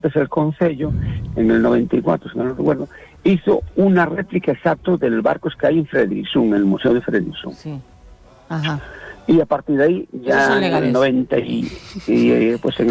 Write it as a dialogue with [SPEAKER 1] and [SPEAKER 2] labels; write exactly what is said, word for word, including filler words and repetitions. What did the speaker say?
[SPEAKER 1] el Concello, en el noventa y cuatro, si no recuerdo, hizo una réplica exacta del barco que hay en Frederiksund, en el Museo de Frederiksund.
[SPEAKER 2] Sí. Ajá.
[SPEAKER 1] Y a partir de ahí, ya en el noventa y, y pues en el